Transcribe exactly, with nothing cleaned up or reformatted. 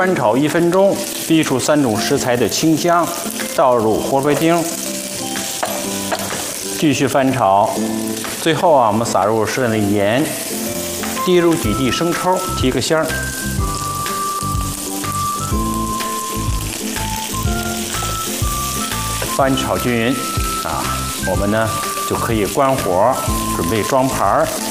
翻炒一分钟，逼出三种食材的清香，倒入活白丁，继续翻炒。最后啊，我们撒入适量的盐，滴入几滴生抽，提个香。翻炒均匀啊，我们呢就可以关火，准备装盘儿。